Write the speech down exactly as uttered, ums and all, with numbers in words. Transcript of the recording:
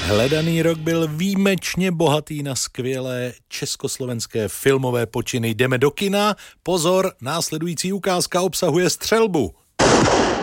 Hledaný rok byl výjimečně bohatý na skvělé československé filmové počiny. Jdeme do kina. Pozor, následující ukázka obsahuje střelbu.